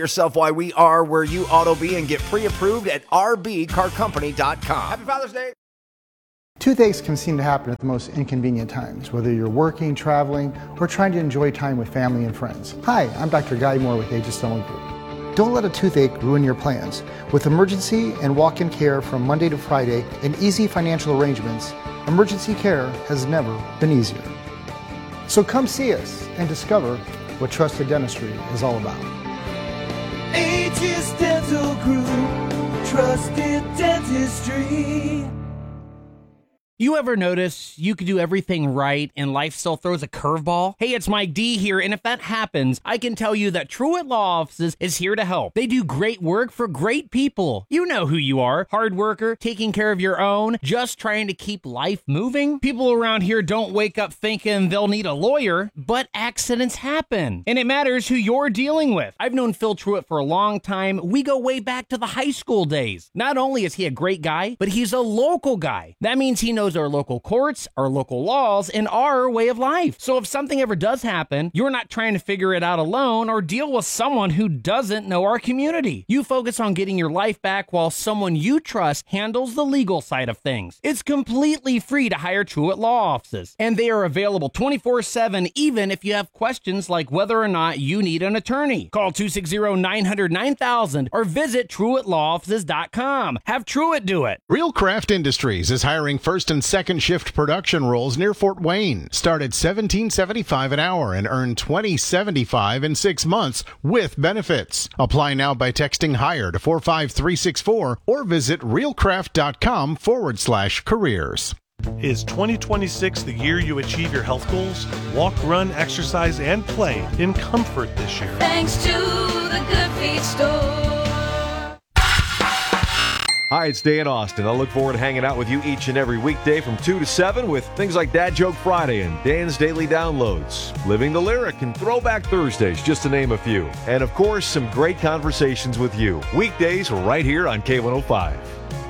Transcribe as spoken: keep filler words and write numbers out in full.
Yourself why we are where you ought to be and get pre-approved at r b car company dot com. Happy Father's Day. Toothaches can seem to happen at the most inconvenient times, whether you're working, traveling, or trying to enjoy time with family and friends. Hi, I'm Doctor Guy Moore with Aegis Dental Group. Don't let a toothache ruin your plans. With emergency and walk-in care from Monday to Friday and easy financial arrangements, emergency care has never been easier. So come see us and discover what trusted dentistry is all about. Aegis Dental Group, trusted dentistry. You ever notice you could do everything right and life still throws a curveball? Hey, it's Mike D here, and if that happens, I can tell you that Truett Law Offices is here to help. They do great work for great people. You know who you are. Hard worker, taking care of your own, just trying to keep life moving. People around here don't wake up thinking they'll need a lawyer, but accidents happen. And it matters who you're dealing with. I've known Phil Truett for a long time. We go way back to the high school days. Not only is he a great guy, but he's a local guy. That means he knows our local courts, our local laws, and our way of life. So if something ever does happen, you're not trying to figure it out alone or deal with someone who doesn't know our community. You focus on getting your life back while someone you trust handles the legal side of things. It's completely free to hire Truett Law Offices, and they are available twenty-four seven even if you have questions like whether or not you need an attorney. Call two six zero, nine hundred, nine thousand or visit Truett Law Offices dot com. Have Truett do it. Real Craft Industries is hiring first and second shift production roles near Fort Wayne. Start at seventeen seventy-five an hour and earn twenty seventy-five in six months with benefits. Apply now by texting HIRE to four five three six four or visit realcraft.com forward slash careers. Is twenty twenty-six the year you achieve your health goals? Walk, run, exercise, and play in comfort this year. Thanks to the Good Feet Store. Hi, it's Dan Austin. I look forward to hanging out with you each and every weekday from two to seven with things like Dad Joke Friday and Dan's Daily Downloads, Living the Lyric, and Throwback Thursdays, just to name a few. And, of course, some great conversations with you. Weekdays right here on K one oh five.